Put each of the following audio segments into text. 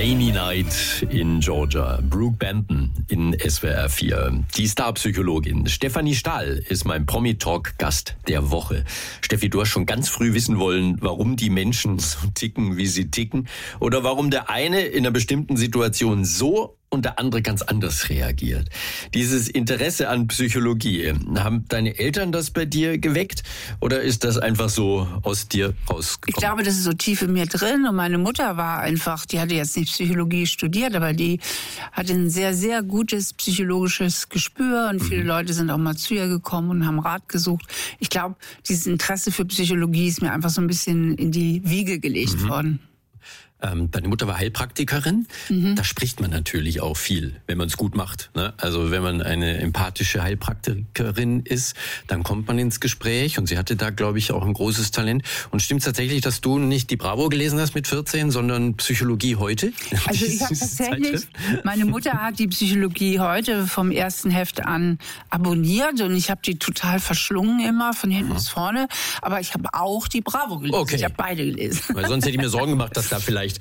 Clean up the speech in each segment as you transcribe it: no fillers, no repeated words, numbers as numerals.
Rainy Night in Georgia. Brooke Benton in SWR 4. Die Starpsychologin Stefanie Stahl ist mein Promi-Talk-Gast der Woche. Steffi, du hast schon ganz früh wissen wollen, warum die Menschen so ticken, wie sie ticken. Oder warum der eine in einer bestimmten Situation so und der andere ganz anders reagiert. Dieses Interesse an Psychologie, haben deine Eltern das bei dir geweckt oder ist das einfach so aus dir rausgekommen? Ich glaube, das ist so tief in mir drin und meine Mutter war einfach, die hatte jetzt nicht Psychologie studiert, aber die hatte ein sehr, sehr gutes psychologisches Gespür und viele Leute sind auch mal zu ihr gekommen und haben Rat gesucht. Ich glaube, dieses Interesse für Psychologie ist mir einfach so ein bisschen in die Wiege gelegt worden. Deine Mutter war Heilpraktikerin. Da spricht man natürlich auch viel, wenn man es gut macht. Ne? Also wenn man eine empathische Heilpraktikerin ist, dann kommt man ins Gespräch. Und sie hatte da, glaube ich, auch ein großes Talent. Und stimmt es tatsächlich, dass du nicht die Bravo gelesen hast mit 14, sondern Psychologie heute? Also ich habe tatsächlich, meine Mutter hat die Psychologie heute vom ersten Heft an abonniert. Und ich habe die total verschlungen immer, von hinten bis vorne. Aber ich habe auch die Bravo gelesen. Okay. Ich habe beide gelesen. Weil sonst hätte ich mir Sorgen gemacht, dass da vielleicht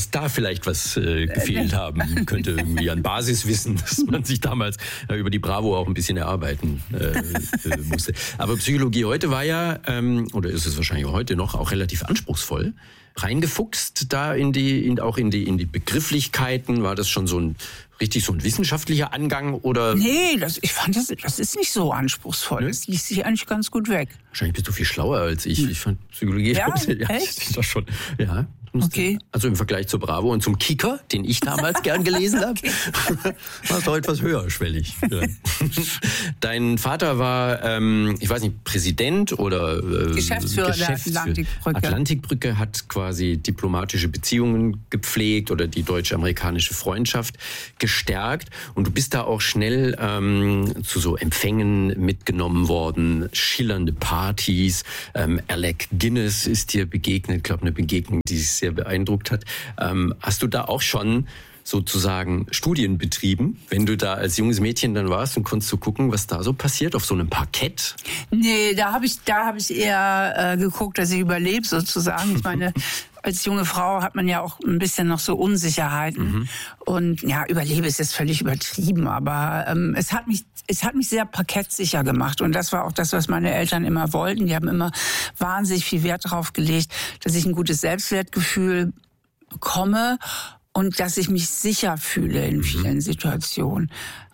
was gefehlt haben könnte, irgendwie an Basiswissen, dass man sich damals über die Bravo auch ein bisschen erarbeiten musste. Aber Psychologie heute war ja, oder ist es wahrscheinlich heute noch, auch relativ anspruchsvoll. Reingefuchst da auch in die Begrifflichkeiten, war das schon so ein wissenschaftlicher Angang oder? Nee, ich fand das ist nicht so anspruchsvoll. Das liest sich eigentlich ganz gut weg. Wahrscheinlich bist du viel schlauer als ich. Ich fand Psychologie echt? Das schon. Ja. Okay. Also im Vergleich zur Bravo und zum Kicker, den ich damals gern gelesen habe, war es doch etwas höherschwellig. Ja. Dein Vater war, ich weiß nicht, Präsident oder Geschäftsführer der Atlantikbrücke. Atlantikbrücke hat quasi diplomatische Beziehungen gepflegt oder die deutsch-amerikanische Freundschaft gestärkt. Und du bist da auch schnell zu so Empfängen mitgenommen worden, schillernde Partys. Alec Guinness ist dir begegnet, ich glaube eine Begegnung, die sich sehr beeindruckt hat. Hast du da auch schon sozusagen Studien betrieben, wenn du da als junges Mädchen dann warst und konntest du gucken, was da so passiert auf so einem Parkett? Nee, da hab ich eher geguckt, dass ich überlebe sozusagen. Ich meine, als junge Frau hat man ja auch ein bisschen noch so Unsicherheiten. Und ja, überlebe ist jetzt völlig übertrieben, aber es hat mich sehr parkettsicher gemacht. Und das war auch das, was meine Eltern immer wollten. Die haben immer wahnsinnig viel Wert darauf gelegt, dass ich ein gutes Selbstwertgefühl bekomme und dass ich mich sicher fühle in vielen Situationen.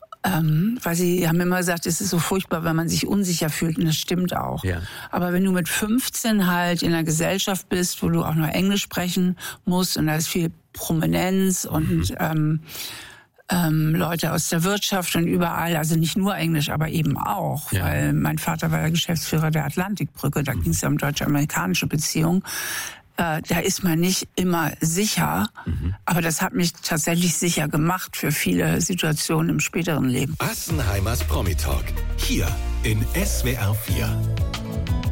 Weil sie haben immer gesagt, es ist so furchtbar, wenn man sich unsicher fühlt, und das stimmt auch. Ja. Aber wenn du mit 15 halt in einer Gesellschaft bist, wo du auch noch Englisch sprechen musst und da ist viel Prominenz und Leute aus der Wirtschaft und überall, also nicht nur Englisch, aber eben auch, weil mein Vater war ja Geschäftsführer der Atlantikbrücke, da ging es ja um deutsche-amerikanische Beziehungen. Da ist man nicht immer sicher, aber das hat mich tatsächlich sicher gemacht für viele Situationen im späteren Leben. Assenheimers Promi-Talk, hier in SWR 4.